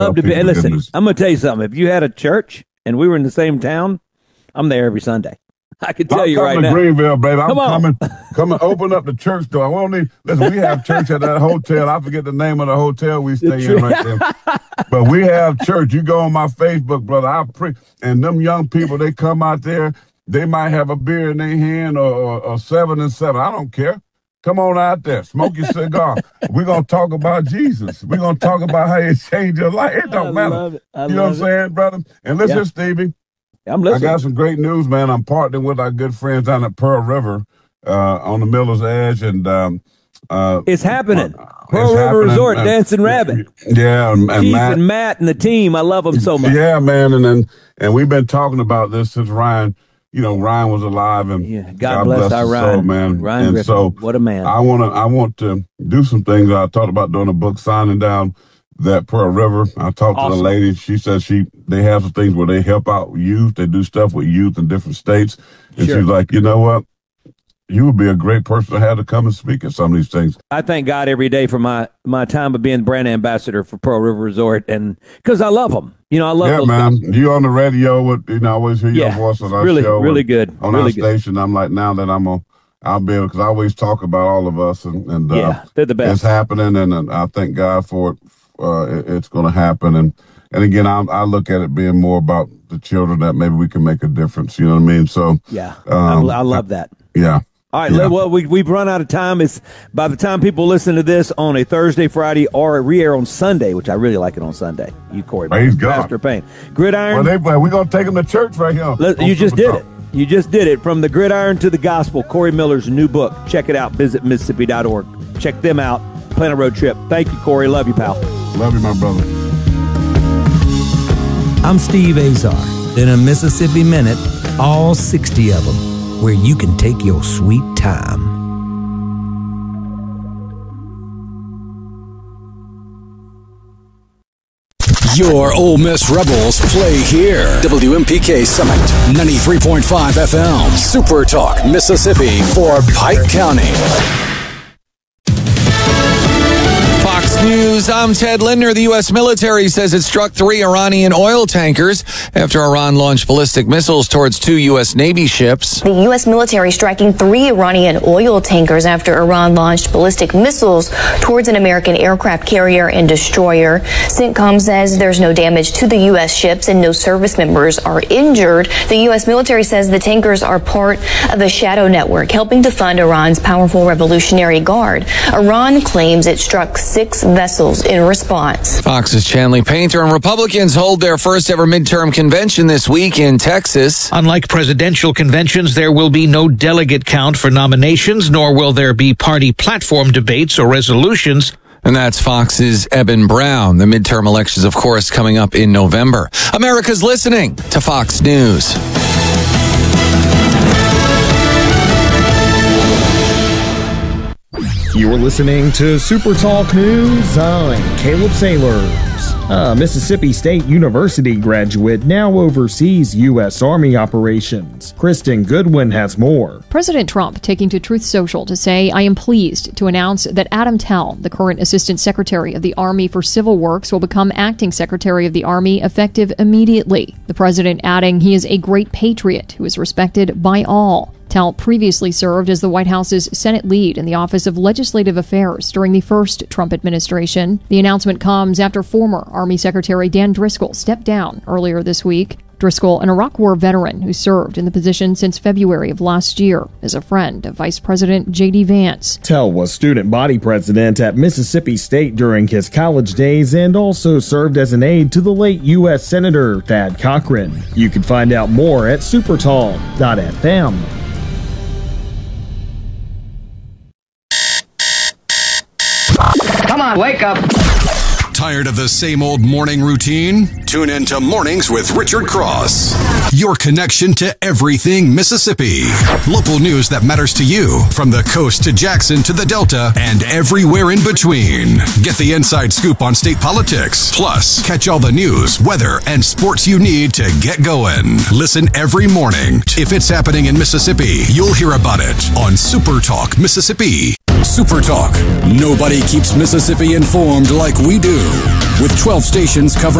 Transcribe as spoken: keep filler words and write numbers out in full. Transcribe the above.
Love to be. Listen, I'm going to tell you something. If you had a church and we were in the same town, I'm there every Sunday. I can tell I'm you right coming now. to Greenville, baby. I'm Come on. coming. Coming. Open up the church door. I won't need. Listen, we have church at that hotel. I forget the name of the hotel we stay in right there. But we have church. You go on my Facebook, brother. I pray. And them young people, they come out there. They might have a beer in their hand or, or, or seven and seven. I don't care. Come on out there. Smoke your cigar. We're going to talk about Jesus. We're going to talk about how he changed your life. It don't I matter. love it. I you know love what I'm saying, brother? And listen, Yeah. Stevie. I'm I listening. got some great news, man. I'm partnering with our good friends down at Pearl River uh, on the Miller's Edge. and um, uh, It's happening. uh, Pearl it's River happening. Resort, Uh, Dancing Rabbit. Yeah, and, and Keith Matt. and Matt and the team. I love them so much. Yeah, man. And, and, and we've been talking about this since Ryan, you know, Ryan was alive. And Yeah, God, bless, our his Ryan. soul, man. Ryan and Griffin. so What a man. I want to I want to do some things. I talked about doing a book signing down that Pearl River. I talked Awesome. to the lady. She said she they have some things where they help out youth. They do stuff with youth in different states. And Sure. she's like, you know what? You would be a great person to have to come and speak at some of these things. I thank God every day for my, my time of being brand ambassador for Pearl River Resort, and because I love them. You know, I love Yeah, those man. guys. You on the radio with you know, I always hear your Yeah, voice on our really, show. really and good. On Really our good. station. I'm like, now that I'm on, I'll be able, because I always talk about all of us, and, and uh, Yeah, they're the best. It's happening, and, and I thank God for it. Uh, it it's going to happen. And, and again, I, I look at it being more about the children, that maybe we can make a difference. You know what I mean? So, Yeah, um, I, I love that. yeah. All right, Yeah. well, we, we've run out of time. It's by the time people listen to this on a Thursday, Friday, or a re-air on Sunday, which I really like it on Sunday. You, Corey. Praise God. Pastor Payne. Gridiron. Well, they, we're going to take them to church right here. Let- on you just Super did Talk. it. You just did it. From the gridiron to the gospel, Corey Miller's new book. Check it out. Visit Mississippi dot org. Check them out. Plan a road trip. Thank you, Corey. Love you, pal. Love you, my brother. I'm Steve Azar. In a Mississippi Minute, all sixty of them, where you can take your sweet time. Your Ole Miss Rebels play here. W M P K Summit, ninety-three point five F M. Super Talk, Mississippi for Pike County. Fox News, I'm Ted Linder. The U S military says it struck three Iranian oil tankers after Iran launched ballistic missiles towards two U S Navy ships. The U S military striking three Iranian oil tankers after Iran launched ballistic missiles towards an American aircraft carrier and destroyer. CENTCOM says there's no damage to the U S ships and no service members are injured. The U S military says the tankers are part of a shadow network helping to fund Iran's powerful Revolutionary Guard. Iran claims it struck six vessels in response. Fox's Chanley Painter and Republicans hold their first ever midterm convention this week in Texas. Unlike presidential conventions, there will be no delegate count for nominations, nor will there be party platform debates or resolutions. And that's Fox's Eben Brown. The midterm elections, of course, coming up in November. America's listening to Fox News. You're listening to Super Talk News. I'm Caleb Sailors. A Mississippi State University graduate now oversees U S Army operations. Kristen Goodwin has more. President Trump taking to Truth Social to say, I am pleased to announce that Adam Tell, the current Assistant Secretary of the Army for Civil Works, will become Acting Secretary of the Army effective immediately. The president adding he is a great patriot who is respected by all. Tell previously served as the White House's Senate lead in the Office of Legislative Affairs during the first Trump administration. The announcement comes after former Army Secretary Dan Driscoll stepped down earlier this week. Driscoll, an Iraq War veteran who served in the position since February of last year, is a friend of Vice President J D Vance. Tell was student body president at Mississippi State during his college days and also served as an aide to the late U S Senator Thad Cochran. You can find out more at supertalk dot f m. Come on, wake up. Tired of the same old morning routine? Tune in to Mornings with Richard Cross. Your connection to everything Mississippi. Local news that matters to you, from the coast to Jackson to the Delta and everywhere in between. Get the inside scoop on state politics. Plus, catch all the news, weather, and sports you need to get going. Listen every morning. If it's happening in Mississippi, you'll hear about it on Super Talk Mississippi. Super Talk. Nobody keeps Mississippi informed like we do. With twelve stations covering